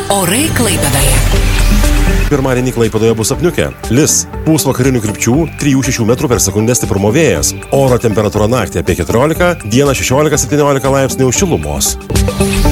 Orai Klaipėdoje. Pirmadienį Klaipėdoje bus apniukę. Lis. Pūs vakarinių krypčių 3-6 metrų per sekundę stiprumo vėjas. Oro temperatūra naktį apie 14, dieną 16-17 laipsnių šilumos.